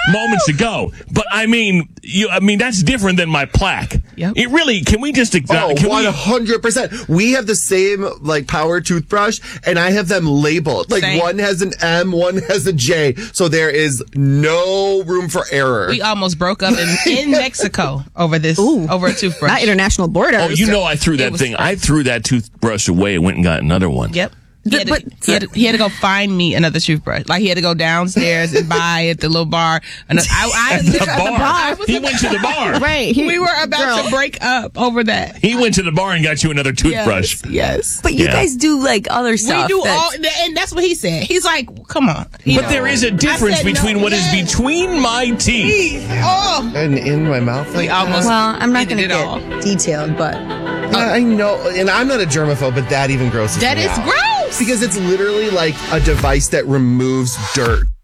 moments ago. But I mean, that's different than my plaque. Yep. It really, can we just acknowledge? 100%. We have the same, power toothbrush, and I have them labeled. Same. One has an M, one has a J, so there is no room for error. We almost broke up in Mexico over a toothbrush. Not international borders. Oh, I threw that thing. I threw that toothbrush away and went and got another one. Yep. He had to go find me another toothbrush. He had to go downstairs and buy at the little bar. And the bar. He went to the bar. Right. We were about to break up over that. He went to the bar and got you another toothbrush. Yes. But you guys do other stuff. We do and that's what he said. He's like, come on. But there is a difference between what is between my teeth. Oh. And in my mouth. I'm not going to get detailed, but. I know, and I'm not a germaphobe, but that even grosses me out. That is gross. Because it's literally like a device that removes dirt.